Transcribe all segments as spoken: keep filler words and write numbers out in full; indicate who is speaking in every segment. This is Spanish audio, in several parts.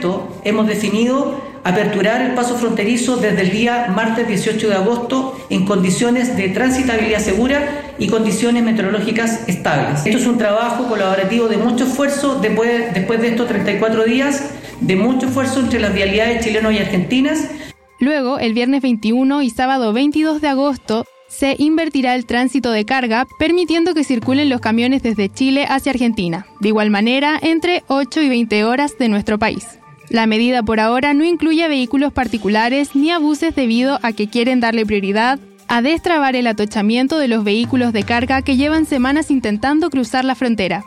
Speaker 1: esto, hemos definido aperturar el paso fronterizo desde el día martes dieciocho de agosto en condiciones de transitabilidad segura y condiciones meteorológicas estables. Esto es un trabajo colaborativo de mucho esfuerzo después, después de estos treinta y cuatro días, de mucho esfuerzo entre las vialidades chilenas y argentinas.
Speaker 2: Luego, el viernes veintiuno y sábado veintidós de agosto, se invertirá el tránsito de carga, permitiendo que circulen los camiones desde Chile hacia Argentina, de igual manera entre ocho y veinte horas de nuestro país. La medida por ahora no incluye a vehículos particulares ni a buses debido a que quieren darle prioridad a destrabar el atochamiento de los vehículos de carga que llevan semanas intentando cruzar la frontera.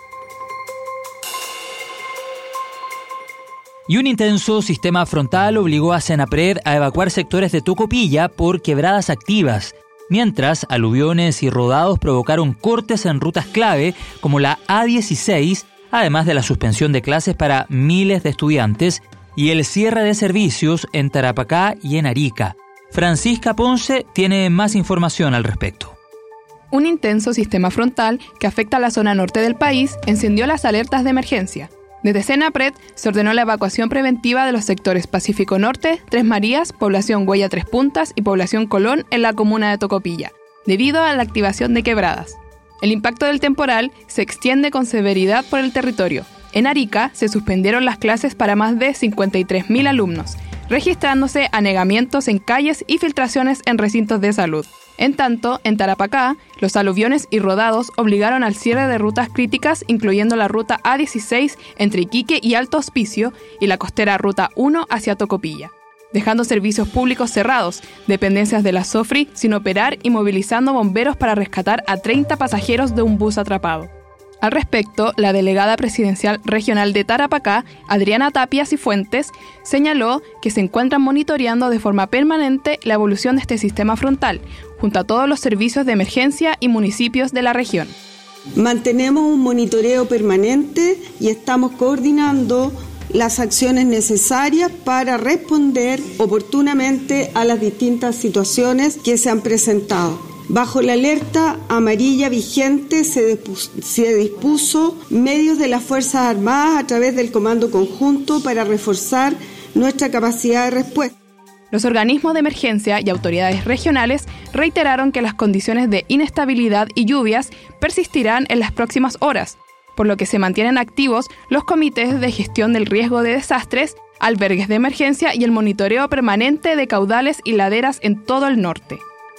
Speaker 3: Y un intenso sistema frontal obligó a Senapred a evacuar sectores de Tocopilla por quebradas activas, mientras aluviones y rodados provocaron cortes en rutas clave como la A dieciséis, además de la suspensión de clases para miles de estudiantes y el cierre de servicios en Tarapacá y en Arica. Francisca Ponce tiene más información al respecto.
Speaker 2: Un intenso sistema frontal que afecta a la zona norte del país encendió las alertas de emergencia. Desde Senapred se ordenó la evacuación preventiva de los sectores Pacífico Norte, Tres Marías, Población Huella Tres Puntas y Población Colón en la comuna de Tocopilla, debido a la activación de quebradas. El impacto del temporal se extiende con severidad por el territorio. En Arica se suspendieron las clases para más de cincuenta y tres mil alumnos, registrándose anegamientos en calles y filtraciones en recintos de salud. En tanto, en Tarapacá, los aluviones y rodados obligaron al cierre de rutas críticas, incluyendo la ruta A dieciséis entre Iquique y Alto Hospicio y la costera ruta uno hacia Tocopilla, dejando servicios públicos cerrados, dependencias de la SOFRI sin operar y movilizando bomberos para rescatar a treinta pasajeros de un bus atrapado. Al respecto, la delegada presidencial regional de Tarapacá, Adriana Tapia Cifuentes, señaló que se encuentran monitoreando de forma permanente la evolución de este sistema frontal, junto a todos los servicios de emergencia y municipios de la región.
Speaker 4: Mantenemos un monitoreo permanente y estamos coordinando las acciones necesarias para responder oportunamente a las distintas situaciones que se han presentado. Bajo la alerta amarilla vigente se, dispuso, se dispuso medios de las Fuerzas Armadas a través del Comando Conjunto para reforzar nuestra capacidad de respuesta.
Speaker 2: Los organismos de emergencia y autoridades regionales reiteraron que las condiciones de inestabilidad y lluvias persistirán en las próximas horas, por lo que se mantienen activos los comités de gestión del riesgo de desastres, albergues de emergencia y el monitoreo permanente de caudales y laderas en todo el norte.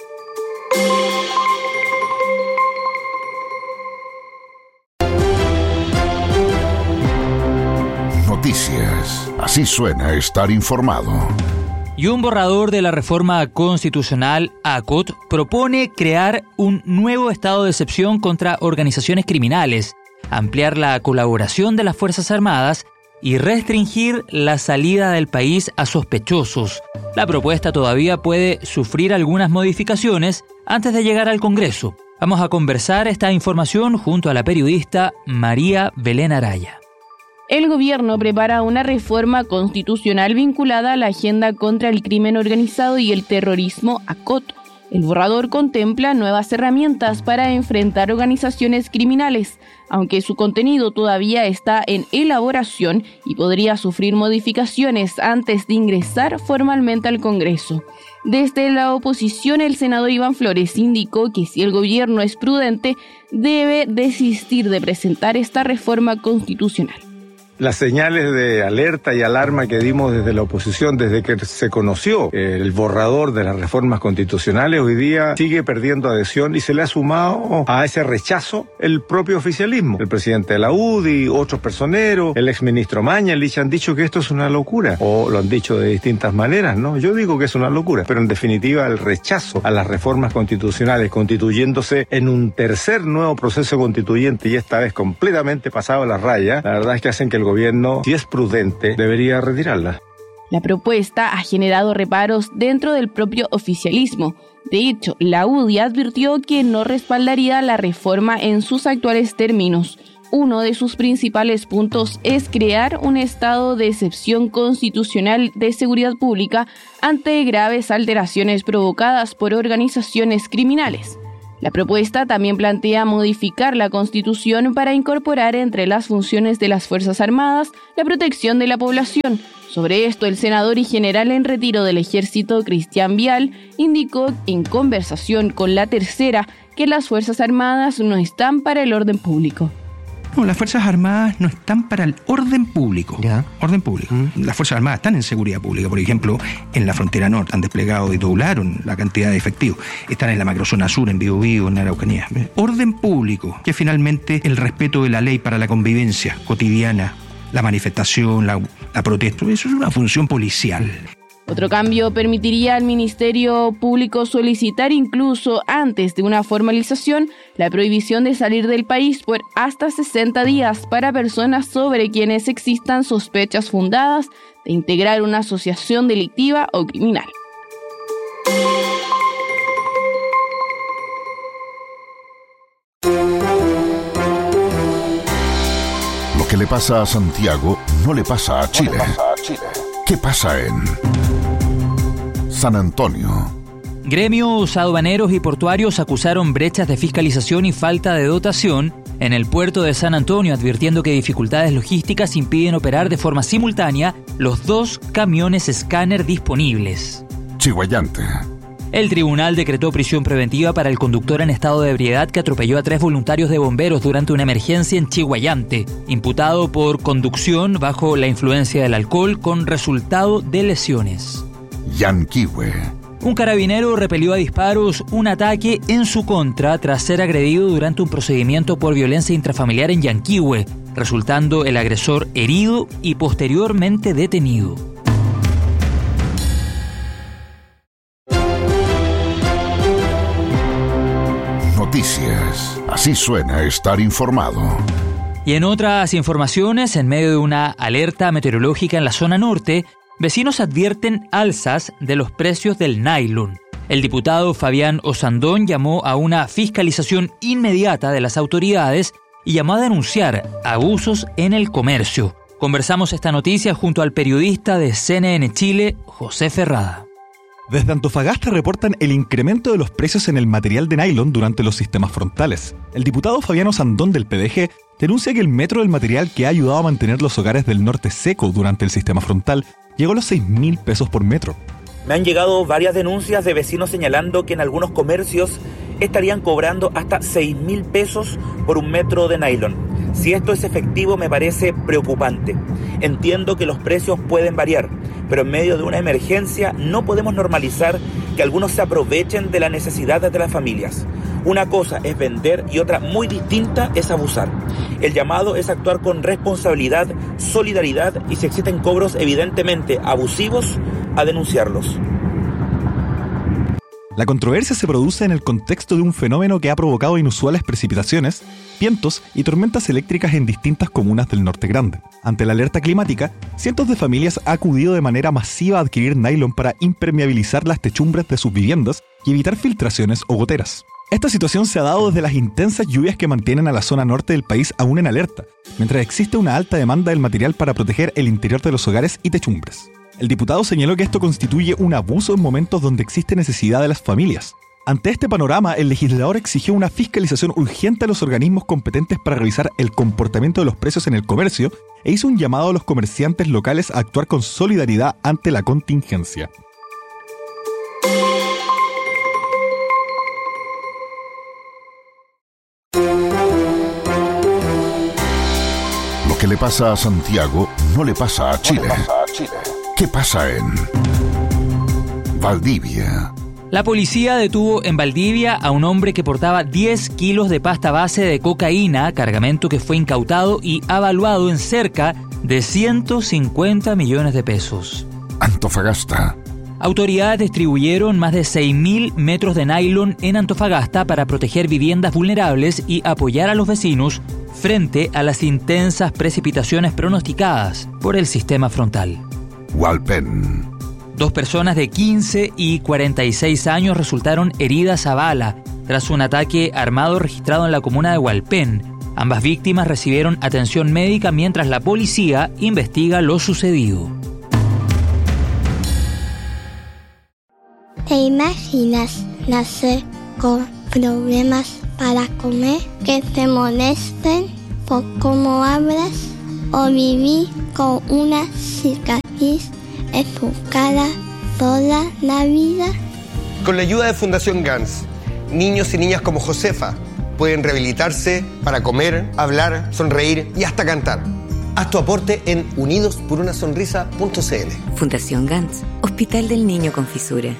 Speaker 5: Noticias. Así suena estar informado.
Speaker 3: Y un borrador de la reforma constitucional, A C O T, propone crear un nuevo estado de excepción contra organizaciones criminales, ampliar la colaboración de las Fuerzas Armadas y restringir la salida del país a sospechosos. La propuesta todavía puede sufrir algunas modificaciones antes de llegar al Congreso. Vamos a conversar esta información junto a la periodista María Belén Araya.
Speaker 6: El gobierno prepara una reforma constitucional vinculada a la agenda contra el crimen organizado y el terrorismo, A C O T. El borrador contempla nuevas herramientas para enfrentar organizaciones criminales, aunque su contenido todavía está en elaboración y podría sufrir modificaciones antes de ingresar formalmente al Congreso. Desde la oposición, el senador Iván Flores indicó que si el gobierno es prudente, debe desistir de presentar esta reforma constitucional.
Speaker 7: Las señales de alerta y alarma que dimos desde la oposición desde que se conoció el borrador de las reformas constitucionales hoy día sigue perdiendo adhesión y se le ha sumado a ese rechazo el propio oficialismo. El presidente de la U D I, otros personeros, el exministro Mañalich han dicho que esto es una locura o lo han dicho de distintas maneras, ¿no? Yo digo que es una locura, pero en definitiva el rechazo a las reformas constitucionales constituyéndose en un tercer nuevo proceso constituyente y esta vez completamente pasado a la raya, la verdad es que hacen que el gobierno, si es prudente, debería retirarla.
Speaker 6: La propuesta ha generado reparos dentro del propio oficialismo. De hecho, la U D I advirtió que no respaldaría la reforma en sus actuales términos. Uno de sus principales puntos es crear un estado de excepción constitucional de seguridad pública ante graves alteraciones provocadas por organizaciones criminales. La propuesta también plantea modificar la Constitución para incorporar entre las funciones de las Fuerzas Armadas la protección de la población. Sobre esto, el senador y general en retiro del Ejército, Cristian Vial, indicó en conversación con La Tercera que las Fuerzas Armadas no están para el orden público.
Speaker 8: No, las Fuerzas Armadas no están para el orden público.
Speaker 9: ¿Ya?
Speaker 8: Orden público.
Speaker 9: Mm.
Speaker 8: Las Fuerzas Armadas están en seguridad pública. Por ejemplo, en la frontera norte han desplegado y doblaron la cantidad de efectivos. Están en la macrozona sur, en Biobío, en Araucanía. Orden público, que finalmente el respeto de la ley para la convivencia cotidiana, la manifestación, la, la protesta. Eso es una función policial.
Speaker 6: Otro cambio permitiría al Ministerio Público solicitar incluso antes de una formalización la prohibición de salir del país por hasta sesenta días para personas sobre quienes existan sospechas fundadas de integrar una asociación delictiva o criminal.
Speaker 5: Lo que le pasa a Santiago no le pasa a Chile. ¿Qué pasa en San Antonio?
Speaker 3: Gremios aduaneros y portuarios acusaron brechas de fiscalización y falta de dotación en el puerto de San Antonio, advirtiendo que dificultades logísticas impiden operar de forma simultánea los dos camiones escáner disponibles.
Speaker 5: Chiguayante.
Speaker 3: El tribunal decretó prisión preventiva para el conductor en estado de ebriedad que atropelló a tres voluntarios de bomberos durante una emergencia en Chiguayante, imputado por conducción bajo la influencia del alcohol con resultado de lesiones.
Speaker 5: Yanquihue.
Speaker 3: Un carabinero repelió a disparos un ataque en su contra tras ser agredido durante un procedimiento por violencia intrafamiliar en Yanquihue, resultando el agresor herido y posteriormente detenido.
Speaker 5: Noticias. Así suena estar informado.
Speaker 3: Y en otras informaciones, en medio de una alerta meteorológica en la zona norte, vecinos advierten alzas de los precios del nylon. El diputado Fabián Osandón llamó a una fiscalización inmediata de las autoridades y llamó a denunciar abusos en el comercio. Conversamos esta noticia junto al periodista de C N N Chile, José Ferrada.
Speaker 10: Desde Antofagasta reportan el incremento de los precios en el material de nylon durante los sistemas frontales. El diputado Fabián Osandón del P D G denuncia que el metro del material que ha ayudado a mantener los hogares del norte seco durante el sistema frontal llegó a los seis mil pesos por metro.
Speaker 11: Me han llegado varias denuncias de vecinos señalando que en algunos comercios estarían cobrando hasta seis mil pesos por un metro de nylon. Si esto es efectivo, me parece preocupante. Entiendo que los precios pueden variar, pero en medio de una emergencia no podemos normalizar que algunos se aprovechen de las necesidades de las familias. Una cosa es vender y otra muy distinta es abusar. El llamado es actuar con responsabilidad, solidaridad y si existen cobros evidentemente abusivos, a denunciarlos.
Speaker 10: La controversia se produce en el contexto de un fenómeno que ha provocado inusuales precipitaciones, vientos y tormentas eléctricas en distintas comunas del Norte Grande. Ante la alerta climática, cientos de familias han acudido de manera masiva a adquirir nylon para impermeabilizar las techumbres de sus viviendas y evitar filtraciones o goteras. Esta situación se ha dado desde las intensas lluvias que mantienen a la zona norte del país aún en alerta, mientras existe una alta demanda del material para proteger el interior de los hogares y techumbres. El diputado señaló que esto constituye un abuso en momentos donde existe necesidad de las familias. Ante este panorama, el legislador exigió una fiscalización urgente a los organismos competentes para revisar el comportamiento de los precios en el comercio e hizo un llamado a los comerciantes locales a actuar con solidaridad ante la contingencia.
Speaker 5: Lo que le pasa a Santiago no le pasa a Chile. ¿Qué pasa en Valdivia?
Speaker 3: La policía detuvo en Valdivia a un hombre que portaba diez kilos de pasta base de cocaína, cargamento que fue incautado y avaluado en cerca de ciento cincuenta millones de pesos.
Speaker 5: Antofagasta.
Speaker 3: Autoridades distribuyeron más de seis mil metros de nylon en Antofagasta para proteger viviendas vulnerables y apoyar a los vecinos frente a las intensas precipitaciones pronosticadas por el sistema frontal.
Speaker 5: Hualpén.
Speaker 3: Dos personas de quince y cuarenta y seis años resultaron heridas a bala tras un ataque armado registrado en la comuna de Hualpén. Ambas víctimas recibieron atención médica mientras la policía investiga lo sucedido.
Speaker 12: ¿Te imaginas nacer con
Speaker 9: problemas para comer, que te molesten por cómo hablas o vivir con una cicatriz en tu cara toda la vida.
Speaker 12: Con la ayuda de Fundación Gans, niños y niñas como Josefa pueden rehabilitarse para comer, hablar, sonreír y hasta cantar. Haz tu aporte en unidos por una sonrisa punto c l.
Speaker 13: Fundación Gans, Hospital del Niño con Fisura.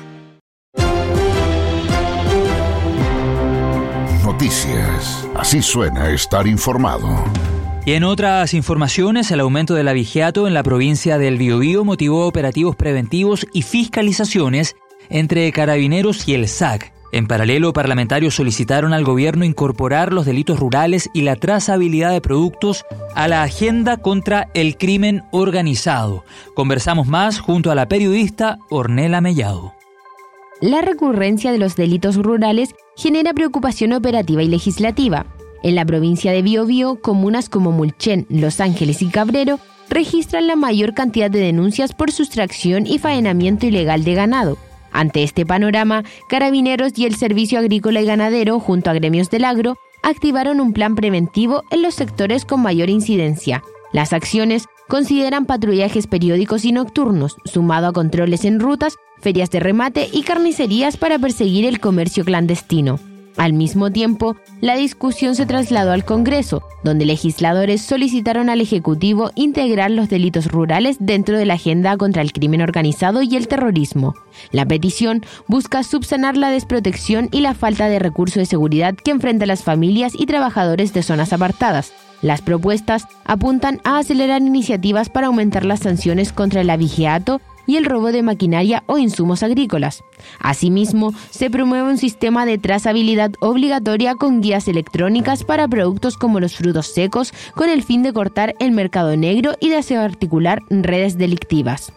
Speaker 5: Noticias. Así suena estar informado.
Speaker 3: Y en otras informaciones, el aumento del abigeato en la provincia del Biobío motivó operativos preventivos y fiscalizaciones entre Carabineros y el S A C. En paralelo, parlamentarios solicitaron al gobierno incorporar los delitos rurales y la trazabilidad de productos a la agenda contra el crimen organizado. Conversamos más junto a la periodista Ornella Mellado.
Speaker 14: La recurrencia de los delitos rurales genera preocupación operativa y legislativa. En la provincia de Biobío, comunas como Mulchen, Los Ángeles y Cabrero registran la mayor cantidad de denuncias por sustracción y faenamiento ilegal de ganado. Ante este panorama, Carabineros y el Servicio Agrícola y Ganadero, junto a gremios del agro, activaron un plan preventivo en los sectores con mayor incidencia. Las acciones consideran patrullajes periódicos y nocturnos, sumado a controles en rutas, ferias de remate y carnicerías para perseguir el comercio clandestino. Al mismo tiempo, la discusión se trasladó al Congreso, donde legisladores solicitaron al Ejecutivo integrar los delitos rurales dentro de la agenda contra el crimen organizado y el terrorismo. La petición busca subsanar la desprotección y la falta de recursos de seguridad que enfrentan las familias y trabajadores de zonas apartadas. Las propuestas apuntan a acelerar iniciativas para aumentar las sanciones contra el abigeato y el robo de maquinaria o insumos agrícolas. Asimismo, se promueve un sistema de trazabilidad obligatoria con guías electrónicas para productos como los frutos secos, con el fin de cortar el mercado negro y desarticular redes delictivas.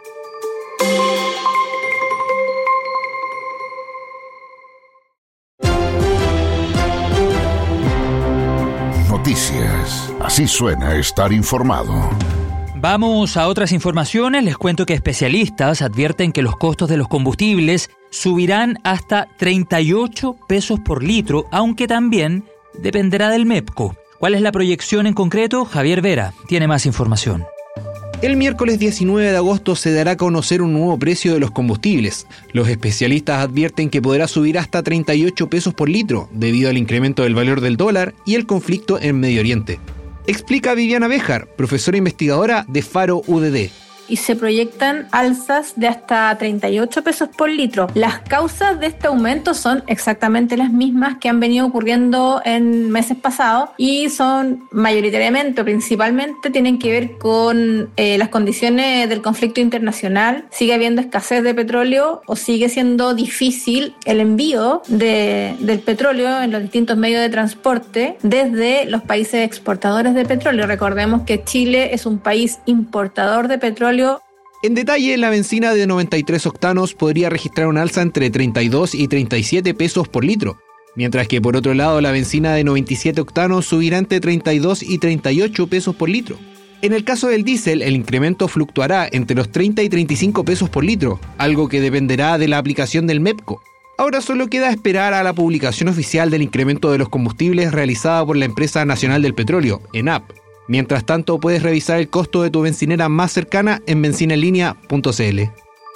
Speaker 5: Noticias. Así suena estar informado.
Speaker 3: Vamos a otras informaciones. Les cuento que especialistas advierten que los costos de los combustibles subirán hasta treinta y ocho pesos por litro, aunque también dependerá del MEPCO. ¿Cuál es la proyección en concreto? Javier Vera tiene más información.
Speaker 8: El miércoles diecinueve de agosto se dará a conocer un nuevo precio de los combustibles. Los especialistas advierten que podrá subir hasta treinta y ocho pesos por litro, debido al incremento del valor del dólar y el conflicto en Medio Oriente. Explica Viviana Béjar, profesora investigadora de Faro U D D.
Speaker 15: Y se proyectan alzas de hasta treinta y ocho pesos por litro. Las causas de este aumento son exactamente las mismas que han venido ocurriendo en meses pasados y son mayoritariamente o principalmente tienen que ver con eh, las condiciones del conflicto internacional. Sigue habiendo escasez de petróleo o sigue siendo difícil el envío de, del petróleo en los distintos medios de transporte desde los países exportadores de petróleo. Recordemos que Chile es un país importador de petróleo.
Speaker 8: En detalle, la benzina de noventa y tres octanos podría registrar un alza entre treinta y dos y treinta y siete pesos por litro, mientras que por otro lado la benzina de noventa y siete octanos subirá entre treinta y dos y treinta y ocho pesos por litro. En el caso del diésel, el incremento fluctuará entre los treinta y treinta y cinco pesos por litro, algo que dependerá de la aplicación del MEPCO. Ahora solo queda esperar a la publicación oficial del incremento de los combustibles realizada por la Empresa Nacional del Petróleo, ENAP. Mientras tanto, puedes revisar el costo de tu bencinera más cercana en benzina en línea punto c l.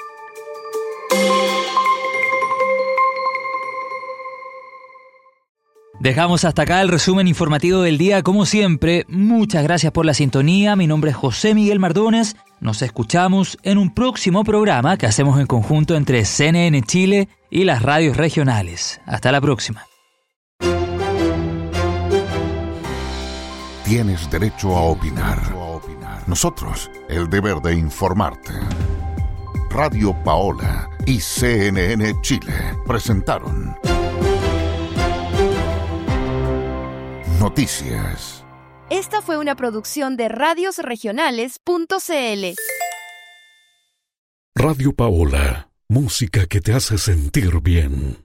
Speaker 3: Dejamos hasta acá el resumen informativo del día. Como siempre, muchas gracias por la sintonía. Mi nombre es José Miguel Mardones. Nos escuchamos en un próximo programa que hacemos en conjunto entre C N N Chile y las radios regionales. Hasta la próxima.
Speaker 5: Tienes derecho a opinar. Nosotros, el deber de informarte. Radio Paola y C N N Chile presentaron Noticias.
Speaker 16: Esta fue una producción de radios regionales punto c l.
Speaker 17: Radio Paola, música que te hace sentir bien.